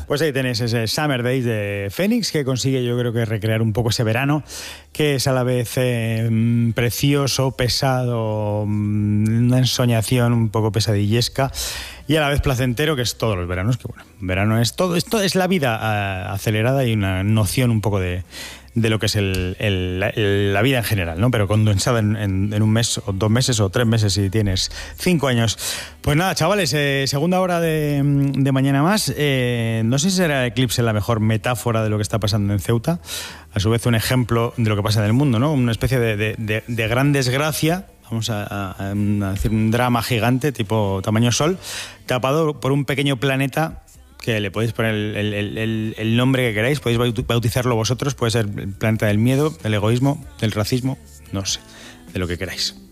Pues ahí tenéis ese Summer Days de Phoenix, que consigue, yo creo, que recrear un poco ese verano, que es a la vez precioso, pesado, una ensoñación un poco pesadillesca, y a la vez placentero, que es todos los veranos, que bueno, verano es todo, esto es la vida acelerada y una noción un poco de lo que es la vida en general, ¿no? Pero condensada en un mes, o 2 meses, o 3 meses si tienes 5 años. Pues nada, chavales, segunda hora de Mañana Más. No sé si será el eclipse la mejor metáfora de lo que está pasando en Ceuta, a su vez un ejemplo de lo que pasa en el mundo, ¿no? Una especie de gran desgracia, vamos a decir un drama gigante, tipo tamaño Sol, tapado por un pequeño planeta que le podéis poner el nombre que queráis, podéis bautizarlo vosotros, puede ser el planeta del miedo, del egoísmo, del racismo, no sé, de lo que queráis.